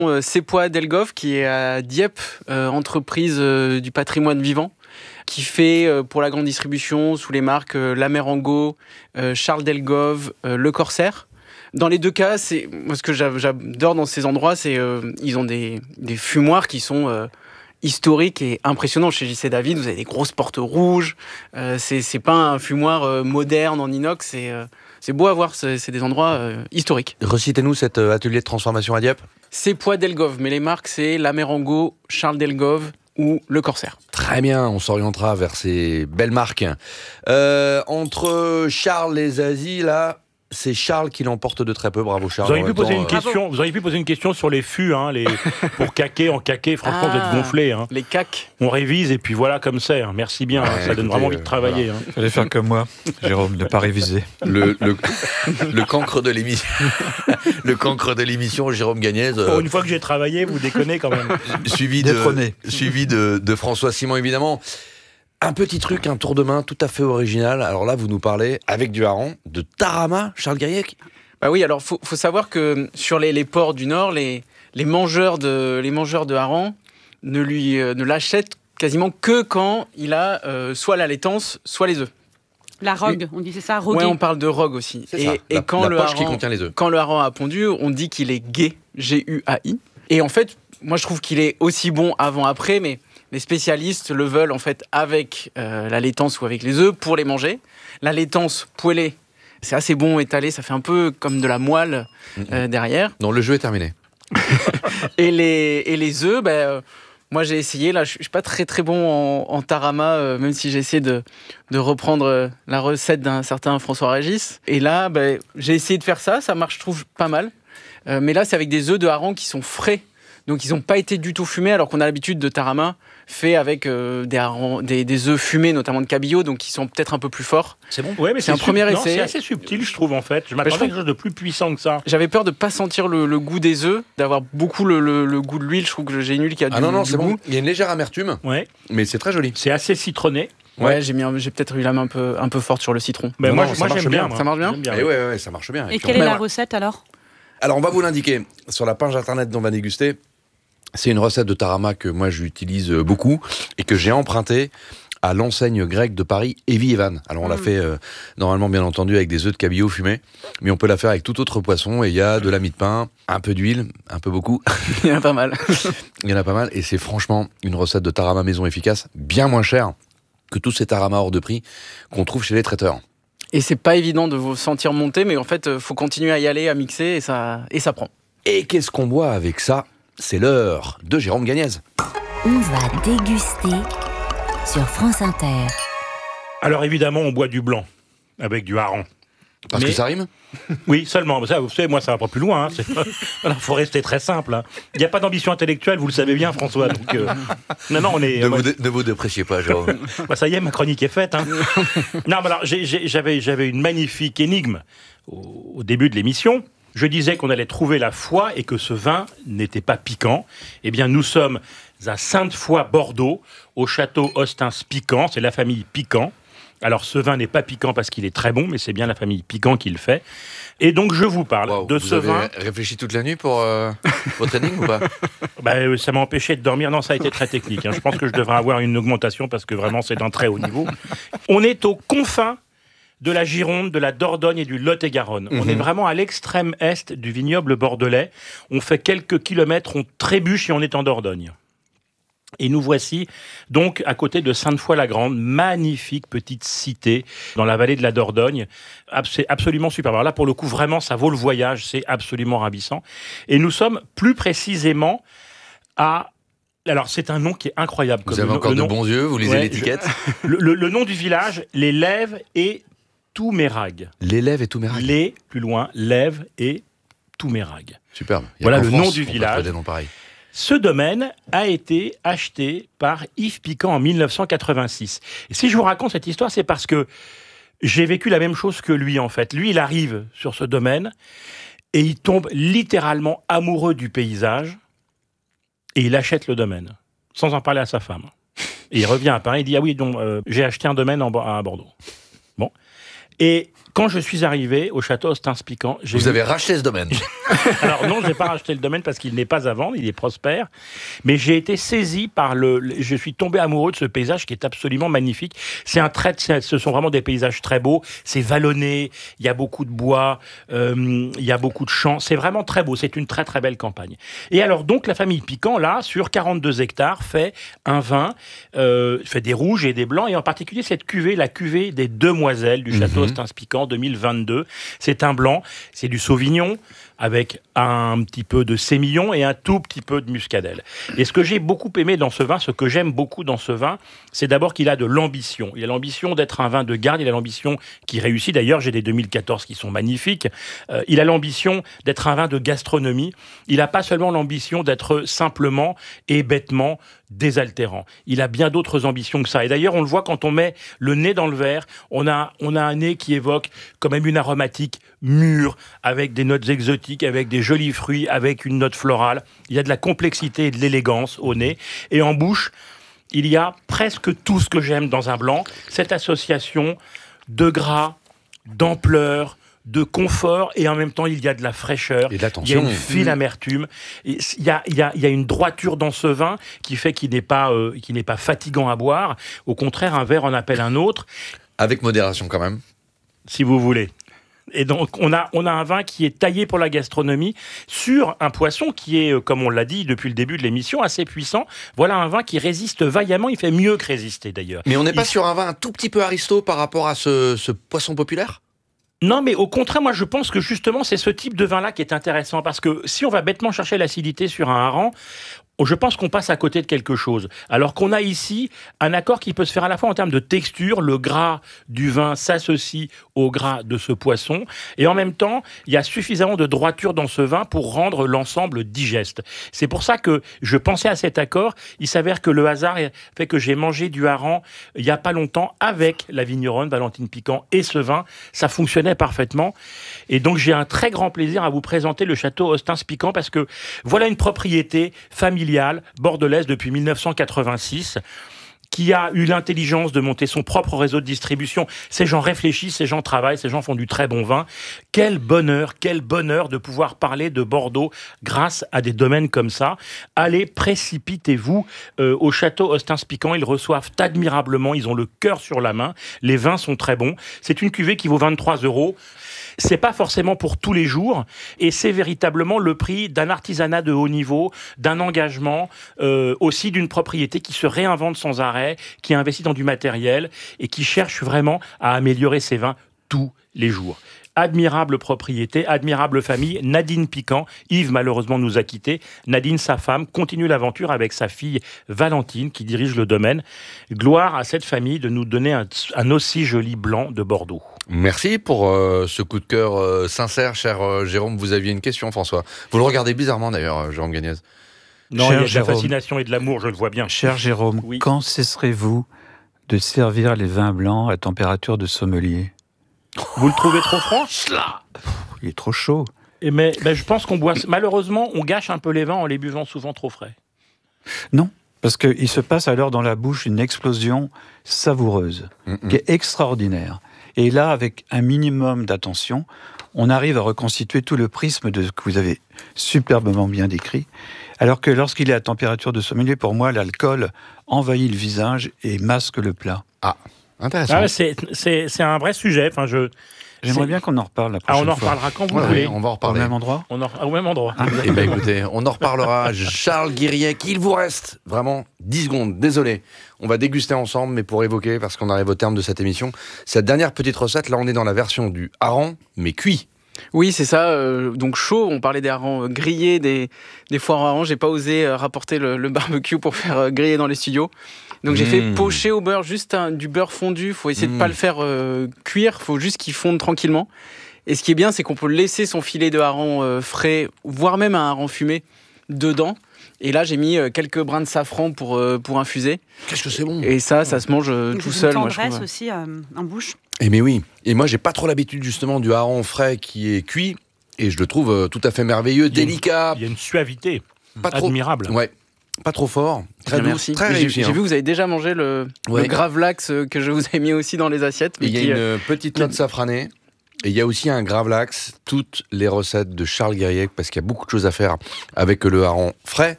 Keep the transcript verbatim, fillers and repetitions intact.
Euh, Sepois Delgove, qui est à Dieppe, euh, entreprise euh, du patrimoine vivant, qui fait euh, pour la grande distribution sous les marques euh, Lamerango, euh, Charles Delgove, euh, Le Corsaire. Dans les deux cas, c'est moi ce que j'adore dans ces endroits, c'est euh, ils ont des, des fumoirs qui sont euh, historiques et impressionnants. Chez J C David, vous avez des grosses portes rouges. Euh, c'est c'est pas un fumoir euh, moderne en inox. C'est euh, c'est beau à voir. C'est, c'est des endroits euh, historiques. Recitez-nous cet euh, atelier de transformation à Dieppe. Sepois Delgove, mais les marques c'est Lamerango, Charles Delgove ou Le Corsaire. Très bien, on s'orientera vers ces belles marques. Euh, entre Charles et Zazie, là, c'est Charles qui l'emporte de très peu. Bravo Charles. Vous auriez, pu poser, temps, une euh... question, vous auriez pu poser une question sur les fûts, hein, les, pour caquer en caquer. Franchement, Ah, vous êtes gonflés. Hein. Les cacs. On révise et puis voilà comme c'est. Hein. Merci bien, Ouais, hein, ça écoutez, donne vraiment envie de travailler. voilà. Hein. Il fallait faire comme moi, Jérôme, ne pas réviser. Le, le, le cancre de l'émission, le cancre de l'émission, Jérôme Gagnez. Pour Euh, une fois que j'ai travaillé, vous déconnez quand même. suivi de, Détrôné. suivi de, de François Simon, évidemment. Un petit truc, un tour de main tout à fait original. Alors là, vous nous parlez, avec du hareng, de tarama, Charles Gaillac. Bah oui, alors faut, faut savoir que sur les, les ports du Nord, les, les mangeurs de les mangeurs de hareng ne lui euh, ne l'achètent quasiment que quand il a euh, soit la laitance, soit les œufs. La rogue, on disait ça, rogué. Ouais, on parle de rogue aussi. C'est Et, ça, et la, quand la le poche qui hareng, contient les œufs. quand le hareng a pondu, on dit qu'il est gai, G U A I. Et en fait, moi je trouve qu'il est aussi bon avant-après, mais les spécialistes le veulent en fait avec euh, la laitance ou avec les œufs pour les manger. La laitance poêlée, c'est assez bon étalé, ça fait un peu comme de la moelle euh, derrière. Non, le jeu est terminé. Et les, et les œufs, ben, euh, moi j'ai essayé, là je suis pas très très bon en, en tarama, euh, même si j'ai essayé de, de reprendre euh, la recette d'un certain François Régis. Et là, ben, j'ai essayé de faire ça, ça marche je trouve pas mal. Euh, mais là c'est avec des œufs de hareng qui sont frais. Donc ils n'ont pas été du tout fumés, alors qu'on a l'habitude de tarama fait avec euh, des, harengs, des, des œufs fumés, notamment de cabillaud, donc qui sont peut-être un peu plus forts. C'est bon. Ouais, mais C'est c'est un premier sub- non, essai. C'est assez subtil, je trouve en fait. Je m'attendais à trouve- quelque chose de plus puissant que ça. J'avais peur de ne pas sentir le, le goût des œufs, d'avoir beaucoup le, le, le goût de l'huile. Je trouve que j'ai une huile qui a Ah du, non, non, du c'est goût. bon. Il y a une légère amertume, Ouais. mais c'est très joli. C'est assez citronné. Ouais, Ouais. j'ai, mis un- j'ai peut-être eu la main un peu, un peu forte sur le citron. Mais Non, moi, non, je- ça moi marche j'aime bien. bien. moi. Ça marche bien J'aime Et oui. ouais, ouais, ouais, ça marche bien. Et puis quelle on- est Mais la ouais. recette alors? Alors, on va vous l'indiquer sur la page internet dont on va déguster. C'est une recette de tarama que moi j'utilise beaucoup et que j'ai empruntée à l'enseigne grecque de Paris, Evie Evan. Alors on l'a fait euh, normalement bien entendu avec des œufs de cabillaud fumés, mais on peut la faire avec tout autre poisson et il y a de la mie de pain, un peu d'huile, un peu beaucoup, Il y en a pas mal. il y en a pas mal et c'est franchement une recette de tarama maison efficace, bien moins chère que tous ces taramas hors de prix qu'on trouve chez les traiteurs. Et c'est pas évident de vous sentir monter, mais en fait, euh, faut continuer à y aller, à mixer, et ça, et ça prend. Et qu'est-ce qu'on boit avec ça? C'est l'heure de Jérôme Gagnez. On va déguster sur France Inter. Alors évidemment, on boit du blanc avec du hareng. Parce Mais- que ça rime? Oui, seulement. Ça, vous savez, moi, ça va pas plus loin. Il hein. faut rester très simple. Hein. Il n'y a pas d'ambition intellectuelle, vous le savez bien, François. Donc, euh... Non, non, on est. Ne moi, vous, dé- ne vous dépréciez pas, Jérôme. bah, ça y est, ma chronique est faite. Hein. Non, mais alors, j'ai- j'ai- j'avais, j'avais une magnifique énigme au, au début de l'émission. Je disais qu'on allait trouver la foi et que ce vin n'était pas piquant. Eh bien, nous sommes à Sainte-Foy, Bordeaux, au château Ostens Piquant. C'est la famille Piquant. Alors, ce vin n'est pas piquant parce qu'il est très bon, mais c'est bien la famille Piquant qui le fait. Et donc, je vous parle Wow, de vous ce avez vin. réfléchi toute la nuit pour euh, votre énigme ou pas? Bah, euh, ça m'a empêché de dormir. Non, ça a été très technique. hein. Je pense que je devrais avoir une augmentation parce que vraiment, c'est d'un très haut niveau. On est aux confins de la Gironde, de la Dordogne et du Lot-et-Garonne. On est vraiment à l'extrême est du vignoble bordelais. On fait quelques kilomètres, on trébuche et on est en Dordogne. Et nous voici donc à côté de Sainte-Foy-la-Grande, magnifique petite cité dans la vallée de la Dordogne. Ab- C'est absolument superbe. Alors là, pour le coup, vraiment, ça vaut le voyage, c'est absolument ravissant. Et nous sommes plus précisément à... Alors, c'est un nom qui est incroyable. Vous comme avez le, encore le de nom, bons yeux, vous lisez Ouais, l'étiquette. le, le- le nom du village, les Lèves et Toumérag. L'élève et tout mérac. Les, plus loin, Lèves et Toumérag. Superbe. Il y a Voilà qu'en le France nom du qu'on peut village. trouver des noms pareils. Ce domaine a été acheté par Yves Piquant en mille neuf cent quatre-vingt-six. Et si je vous raconte cette histoire, c'est parce que j'ai vécu la même chose que lui, en fait. Lui, il arrive sur ce domaine et il tombe littéralement amoureux du paysage et il achète le domaine, sans en parler à sa femme. Et il revient à Paris, il dit « Ah oui, donc, euh, j'ai acheté un domaine en, Bo- à Bordeaux. » Bon. Et Quand je suis arrivé au château Austin-Spican, j'ai Vous vu... avez racheté ce domaine. Alors non, je n'ai pas racheté le domaine parce qu'il n'est pas à vendre, il est prospère. Mais j'ai été saisi par le... Je suis tombé amoureux de ce paysage qui est absolument magnifique. C'est un trait, ce sont vraiment des paysages très beaux. C'est vallonné, il y a beaucoup de bois, euh, il y a beaucoup de champs. C'est vraiment très beau, c'est une très très belle campagne. Et alors donc la famille Piquant, là, sur quarante-deux hectares, fait un vin, euh, fait des rouges et des blancs, et en particulier cette cuvée, la cuvée des Demoiselles du château mmh. Austin-Spican deux mille vingt-deux. C'est un blanc, c'est du Sauvignon, avec un petit peu de sémillon et un tout petit peu de muscadelle. Et ce que j'ai beaucoup aimé dans ce vin, ce que j'aime beaucoup dans ce vin, c'est d'abord qu'il a de l'ambition. Il a l'ambition d'être un vin de garde, il a l'ambition qui réussit. D'ailleurs, j'ai des deux mille quatorze qui sont magnifiques. Euh, il a l'ambition d'être un vin de gastronomie. Il n'a pas seulement l'ambition d'être simplement et bêtement désaltérant. Il a bien d'autres ambitions que ça. Et d'ailleurs, on le voit quand on met le nez dans le verre, on a, on a un nez qui évoque quand même une aromatique mûre, avec des notes exotiques, avec des jolis fruits, avec une note florale. Il y a de la complexité et de l'élégance au nez. Et en bouche, il y a presque tout ce que j'aime dans un blanc. Cette association de gras, d'ampleur, de confort, et en même temps, il y a de la fraîcheur. Et de l'attention. Il y a une fine amertume. Et il, y a, il, y a, il y a une droiture dans ce vin qui fait qu'il n'est pas, euh, qu'il n'est pas fatigant à boire. Au contraire, un verre en appelle un autre. Avec modération quand même. Si vous voulez. Et donc, on a, on a un vin qui est taillé pour la gastronomie sur un poisson qui est, comme on l'a dit depuis le début de l'émission, assez puissant. Voilà un vin qui résiste vaillamment. Il fait mieux que résister, d'ailleurs. Mais on n'est pas il... sur un vin un tout petit peu aristo par rapport à ce, ce poisson populaire ? Non, mais au contraire, moi, je pense que justement, c'est ce type de vin-là qui est intéressant. Parce que si on va bêtement chercher l'acidité sur un hareng, je pense qu'on passe à côté de quelque chose. Alors qu'on a ici un accord qui peut se faire à la fois en termes de texture, le gras du vin s'associe au gras de ce poisson, et en même temps, il y a suffisamment de droiture dans ce vin pour rendre l'ensemble digeste. C'est pour ça que je pensais à cet accord. Il s'avère que le hasard fait que j'ai mangé du hareng il n'y a pas longtemps avec la vigneronne Valentine Piquant et ce vin. Ça fonctionnait parfaitement. Et donc, j'ai un très grand plaisir à vous présenter le château Austin-Spican parce que voilà une propriété familiale bordelaise depuis mille neuf cent quatre-vingt-six, qui a eu l'intelligence de monter son propre réseau de distribution. Ces gens réfléchissent, ces gens travaillent, ces gens font du très bon vin. Quel bonheur, quel bonheur de pouvoir parler de Bordeaux grâce à des domaines comme ça. Allez, précipitez-vous euh, au château Austin-Spican. Ils reçoivent admirablement, ils ont le cœur sur la main. Les vins sont très bons. C'est une cuvée qui vaut vingt-trois euros. C'est pas forcément pour tous les jours, et c'est véritablement le prix d'un artisanat de haut niveau, d'un engagement, euh, aussi d'une propriété qui se réinvente sans arrêt, qui investit dans du matériel et qui cherche vraiment à améliorer ses vins tous les jours. Admirable propriété, admirable famille. Nadine Piquant, Yves malheureusement nous a quittés. Nadine, sa femme, continue l'aventure avec sa fille Valentine qui dirige le domaine. Gloire à cette famille de nous donner un, un aussi joli blanc de Bordeaux. Merci pour euh, ce coup de cœur euh, sincère, cher euh, Jérôme. Vous aviez une question, François. Vous le regardez bizarrement d'ailleurs, euh, Jérôme Gagnez. Non, Cher il y a de Jérôme. la fascination et de l'amour, je le vois bien. Cher Jérôme, Oui. quand cesserez-vous de servir les vins blancs à température de sommelier ? Vous le trouvez trop froid ? Il est trop chaud. Et mais ben, je pense qu'on boit. Malheureusement, on gâche un peu les vins en les buvant souvent trop frais. Non, parce qu'il se passe alors dans la bouche une explosion savoureuse, Mm-mm. qui est extraordinaire. Et là, avec un minimum d'attention, on arrive à reconstituer tout le prisme de ce que vous avez superbement bien décrit. Alors que lorsqu'il est à température de sommelier, pour moi, l'alcool envahit le visage et masque le plat. Ah, intéressant. Ah, c'est, c'est, c'est un vrai sujet. Enfin, je, J'aimerais c'est- bien qu'on en reparle la Ah, prochaine on en fois. reparlera quand vous Ouais, voulez. ouais, on va en Au reparler. même endroit. On en, au même endroit. Eh ben écoutez, on en reparlera. Charles Guiriec, il vous reste vraiment dix secondes, désolé. On va déguster ensemble, mais pour évoquer, parce qu'on arrive au terme de cette émission, cette dernière petite recette, là on est dans la version du hareng, mais cuit. Oui, c'est ça. euh, donc chaud, on parlait des harengs euh, grillés, des, des foires à harengs. J'ai pas osé euh, rapporter le, le barbecue pour faire euh, griller dans les studios. Donc j'ai Mmh. fait pocher au beurre, juste un- du beurre fondu. Faut essayer Mmh. de pas le faire euh, cuire, faut juste qu'il fonde tranquillement. Et ce qui est bien, c'est qu'on peut laisser son filet de hareng euh, frais, voire même un hareng fumé, dedans. Et là, j'ai mis euh, quelques brins de safran pour, euh, pour infuser. Qu'est-ce que c'est bon. Et ça, ça se mange euh, Donc, tout c'est seul. une moi, je tendresse trouve. aussi euh, en bouche. Eh mais oui, et moi j'ai pas trop l'habitude justement du hareng frais qui est cuit, et je le trouve euh, tout à fait merveilleux, Il y a une- délicat, Il y a une suavité pas trop, admirable. ouais, pas trop fort, très Bien, doux, merci. très Mais j'ai- réussi. J'ai hein. vu, vous avez déjà mangé le, Ouais. le gravlax euh, que je vous ai mis aussi dans les assiettes. Mais Il y a qui, une euh, petite note safranée. Et il y a aussi un Gravlax, toutes les recettes de Charles Guériec, parce qu'il y a beaucoup de choses à faire avec le hareng frais.